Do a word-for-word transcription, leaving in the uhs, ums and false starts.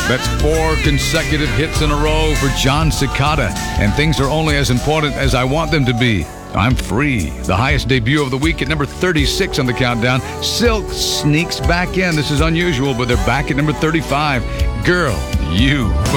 That's four consecutive hits in a row for John Cicada. And things are only as important as I want them to be. I'm Free, the highest debut of the week at number thirty-six on the countdown. Silk sneaks back in. This is unusual, but they're back at number thirty-five. Girl, You.